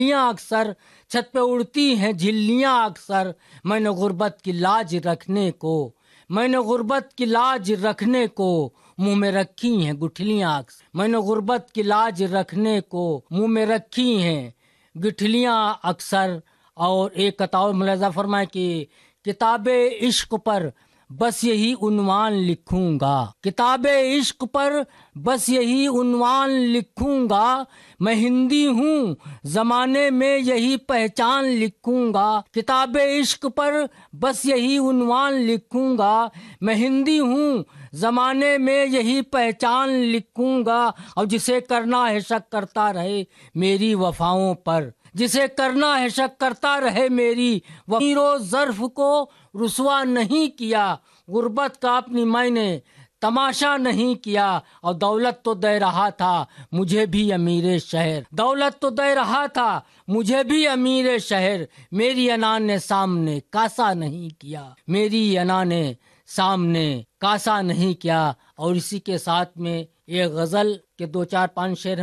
अक्सर छत पे उड़ती हैं झिल्लियां अक्सर, मैंने गुर्बत की लाज रखने को मुंह में रखी हैं गुठलियां अक्सर, मैंने गुर्बत की लाज रखने को मुंह में रखी हैं गुठलियां अक्सर। और एक कतार मुलाजा फरमाए कि किताबे इश्क पर बस यही उन्वान लिखूंगा, किताबे इश्क पर बस यही उन्वान लिखूंगा, मैं हिंदी हूँ जमाने में यही पहचान लिखूंगा, किताबे इश्क पर बस यही उन्वान लिखूंगा, मैं हिंदी हूँ जमाने में यही पहचान लिखूंगा। और जिसे करना है शक करता रहे मेरी वफाओं पर, जिसे करना है शक करता रहे मेरी वफाओं, ज़र्फ को रुसवा नहीं किया, गुर्बत का अपनी मैंने तमाशा नहीं किया। और दौलत तो दे रहा था मुझे भी अमीर शहर, दौलत तो दे रहा था मुझे भी अमीर शहर, मेरी अना ने सामने कासा नहीं किया, मेरी अना ने सामने कासा नहीं किया। और इसी के साथ में एक गज़ल के 2-4-5 शेर